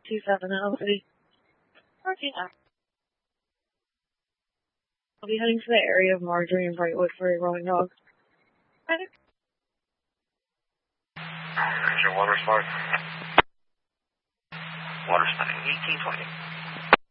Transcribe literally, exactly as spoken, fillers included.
two seven L City. Parking out. I'll be heading to the area of Marjorie and Brightwood for a rolling dog. Your water smart. Water spotting eighteen twenty.